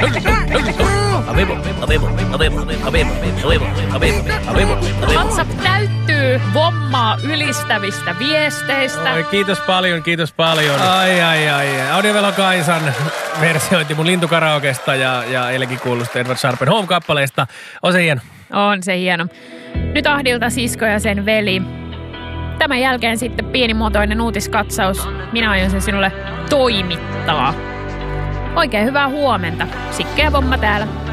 WhatsApp täyttyy vommaa ylistävistä viesteistä. Oi, kiitos paljon. Ai. Audiovelo Kaisan versiointi mun lintukaraokesta ja eilenkin kuulusta Edward Sharpen Home-kappaleesta. On se hieno. On se hieno. Nyt Ahdilta sisko ja sen veli. Tämän jälkeen sitten pienimuotoinen uutiskatsaus. Minä aion sen sinulle toimittaa. Oikein hyvää huomenta. Sikkeä Vomma täällä.